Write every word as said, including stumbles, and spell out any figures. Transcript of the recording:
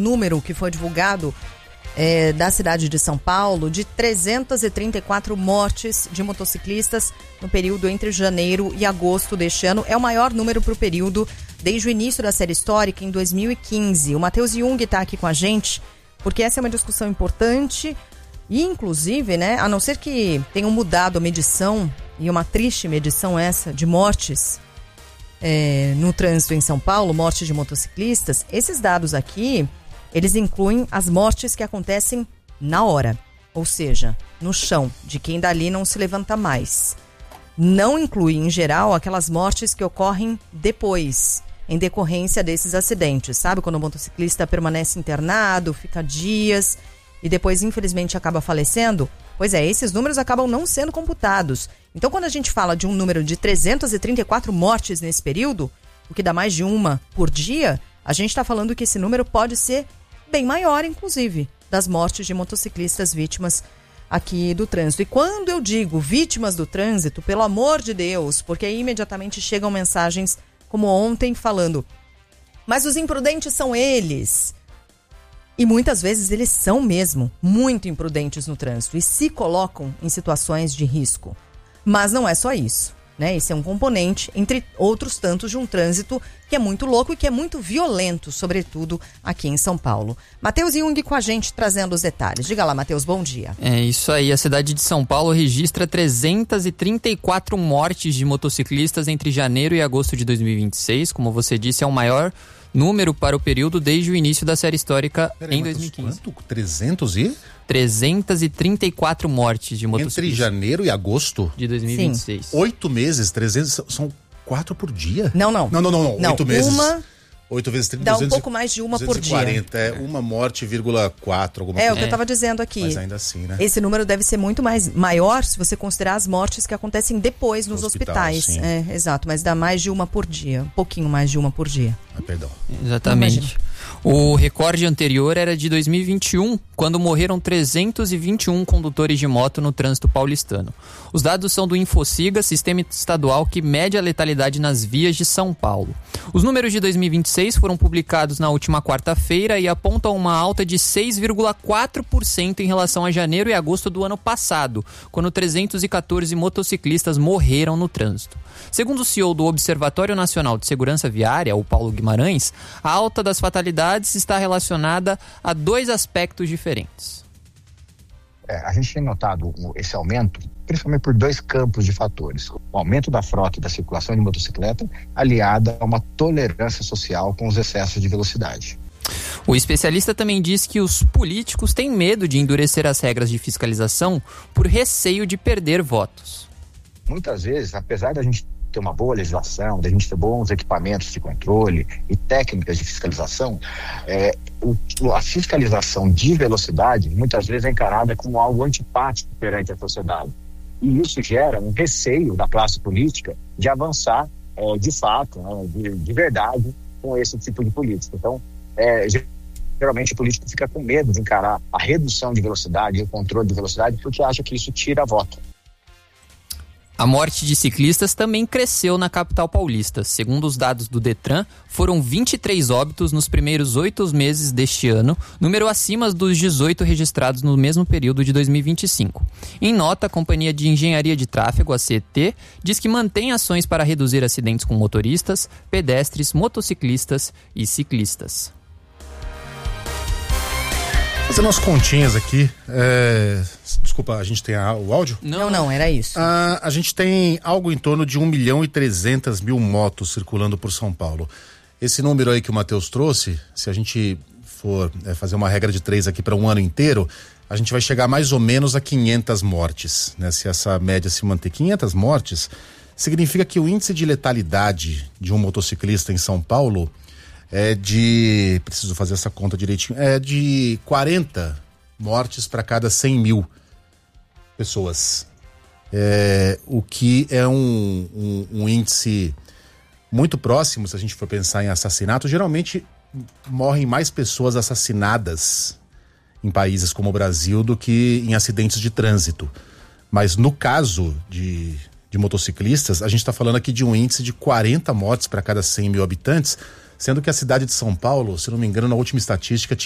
número que foi divulgado é, da cidade de São Paulo de trezentas e trinta e quatro mortes de motociclistas no período entre janeiro e agosto deste ano. É o maior número para o período desde o início da série histórica em dois mil e quinze. O Matheus Jung está aqui com a gente porque essa é uma discussão importante e, inclusive, né, a não ser que tenham mudado a medição, e uma triste medição essa de mortes é, no trânsito em São Paulo, mortes de motociclistas, esses dados aqui, eles incluem as mortes que acontecem na hora, ou seja, no chão, de quem dali não se levanta mais. Não inclui, em geral, aquelas mortes que ocorrem depois, em decorrência desses acidentes, sabe? Quando o motociclista permanece internado, fica dias e depois, infelizmente, acaba falecendo. Pois é, esses números acabam não sendo computados. Então, quando a gente fala de um número de trezentas e trinta e quatro mortes nesse período, o que dá mais de uma por dia, a gente está falando que esse número pode ser bem maior, inclusive, das mortes de motociclistas vítimas aqui do trânsito. E quando eu digo vítimas do trânsito, pelo amor de Deus, porque aí imediatamente chegam mensagens como ontem falando, mas os imprudentes são eles. E muitas vezes eles são mesmo muito imprudentes no trânsito e se colocam em situações de risco. Mas não é só isso, né? Esse é um componente, entre outros tantos, de um trânsito que é muito louco e que é muito violento, sobretudo aqui em São Paulo. Matheus Jung com a gente, trazendo os detalhes. Diga lá, Matheus, bom dia. É isso aí, a cidade de São Paulo registra trezentas e trinta e quatro mortes de motociclistas entre janeiro e agosto de dois mil e vinte e seis. Como você disse, é o maior número para o período desde o início da série histórica. Peraí, em dois mil e quinze. Quanto? trezentos e? trezentas e trinta e quatro mortes de motociclistas. Entre janeiro e agosto? De dois mil e vinte e seis. Sim. Oito meses, trezentos, são quatro por dia? Não, não. Não, não, não, não. não Oito meses. Uma... Oito vezes trinta, dá duzentos, um pouco mais de uma por dia. duzentos e quarenta, é uma morte, vírgula quatro, alguma é, coisa. É o que eu estava dizendo aqui. Mas ainda assim, né? Esse número deve ser muito mais maior se você considerar as mortes que acontecem depois nos Hospital, hospitais. Sim. É, exato, mas dá mais de uma por dia, um pouquinho mais de uma por dia. Ah, perdão. Exatamente. O recorde anterior era de dois mil e vinte e um, quando morreram trezentos e vinte e um condutores de moto no trânsito paulistano. Os dados são do Infociga, sistema estadual que mede a letalidade nas vias de São Paulo. Os números de dois mil e vinte e seis foram publicados na última quarta-feira e apontam uma alta de seis vírgula quatro por cento em relação a janeiro e agosto do ano passado, quando trezentos e quatorze motociclistas morreram no trânsito. Segundo o C E O do Observatório Nacional de Segurança Viária, o Paulo Guimarães, a alta das fatalidades está relacionada a dois aspectos diferentes. É, a gente tem notado esse aumento principalmente por dois campos de fatores: o aumento da frota e da circulação de motocicleta, aliada a uma tolerância social com os excessos de velocidade. O especialista também diz que os políticos têm medo de endurecer as regras de fiscalização por receio de perder votos. Muitas vezes, apesar da gente ter uma boa legislação, da gente ter bons equipamentos de controle e técnicas de fiscalização, é, o, a fiscalização de velocidade muitas vezes é encarada como algo antipático perante a sociedade. E isso gera um receio da classe política de avançar é, de fato, né, de, de verdade, com esse tipo de política. Então, é, geralmente o político fica com medo de encarar a redução de velocidade e o controle de velocidade porque acha que isso tira voto. A morte de ciclistas também cresceu na capital paulista. Segundo os dados do Detran, foram vinte e três óbitos nos primeiros oito meses deste ano, número acima dos dezoito registrados no mesmo período de dois mil e vinte e cinco. Em nota, a Companhia de Engenharia de Tráfego, a C E T, diz que mantém ações para reduzir acidentes com motoristas, pedestres, motociclistas e ciclistas. Fazendo umas continhas aqui, é... desculpa, a gente tem a, o áudio? Não, não, era isso. Ah, a gente tem algo em torno de um milhão e trezentas mil motos circulando por São Paulo. Esse número aí que o Matheus trouxe, se a gente for é, fazer uma regra de três aqui para um ano inteiro, a gente vai chegar mais ou menos a quinhentas mortes, né? Se essa média se manter quinhentas mortes, significa que o índice de letalidade de um motociclista em São Paulo é de, preciso fazer essa conta direitinho, é de quarenta mortes para cada cem mil pessoas. É, o que é um, um, um índice muito próximo, se a gente for pensar em assassinato. Geralmente morrem mais pessoas assassinadas em países como o Brasil do que em acidentes de trânsito. Mas no caso de, de motociclistas, a gente está falando aqui de um índice de quarenta mortes para cada cem mil habitantes, sendo que a cidade de São Paulo, se não me engano, na última estatística, tinha